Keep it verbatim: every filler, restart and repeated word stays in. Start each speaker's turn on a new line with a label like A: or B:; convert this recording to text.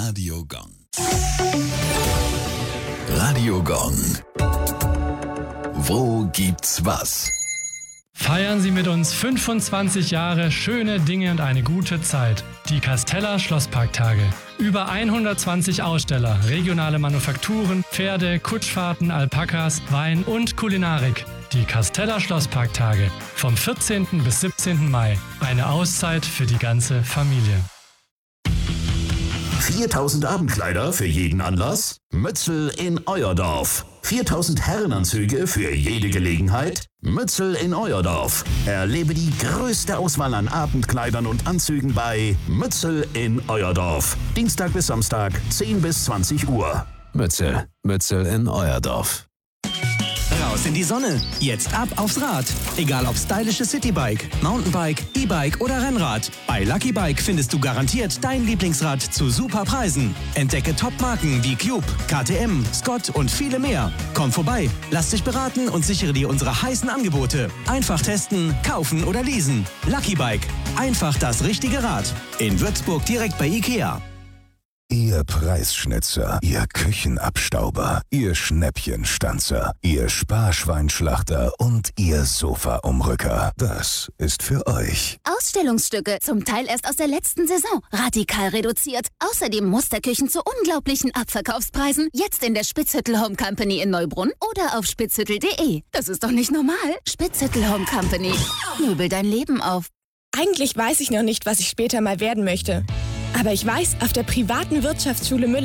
A: Radio Gong. Radio Gong. Wo gibt's was?
B: Feiern Sie mit uns fünfundzwanzig Jahre schöne Dinge und eine gute Zeit. Die Casteller Schlossparktage. Über hundertzwanzig Aussteller, regionale Manufakturen, Pferde, Kutschfahrten, Alpakas, Wein und Kulinarik. Die Casteller Schlossparktage. Vom vierzehnten bis siebzehnten Mai. Eine Auszeit für die ganze Familie.
C: viertausend Abendkleider für jeden Anlass? Mützel in euer Dorf. viertausend Herrenanzüge für jede Gelegenheit? Mützel in euer Dorf. Erlebe die größte Auswahl an Abendkleidern und Anzügen bei Mützel in euer Dorf. Dienstag bis Samstag, zehn bis zwanzig Uhr.
D: Mützel, Mützel in euer Dorf.
E: Raus in die Sonne. Jetzt ab aufs Rad. Egal ob stylische Citybike, Mountainbike, E-Bike oder Rennrad. Bei Lucky Bike findest du garantiert dein Lieblingsrad zu super Preisen. Entdecke Top-Marken wie Cube, K T M, Scott und viele mehr. Komm vorbei, lass dich beraten und sichere dir unsere heißen Angebote. Einfach testen, kaufen oder leasen. Lucky Bike. Einfach das richtige Rad. In Würzburg direkt bei Ikea.
F: Ihr Preisschnitzer, Ihr Küchenabstauber, Ihr Schnäppchenstanzer, Ihr Sparschweinschlachter und Ihr Sofaumrücker. Das ist für euch.
G: Ausstellungsstücke, zum Teil erst aus der letzten Saison. Radikal reduziert. Außerdem Musterküchen zu unglaublichen Abverkaufspreisen. Jetzt in der Spitzhüttel Home Company in Neubrunn oder auf spitzhüttel punkt de. Das ist doch nicht normal. Spitzhüttel Home Company. Möbel dein Leben auf.
H: Eigentlich weiß ich noch nicht, was ich später mal werden möchte. Aber ich weiß, auf der privaten Wirtschaftsschule Müller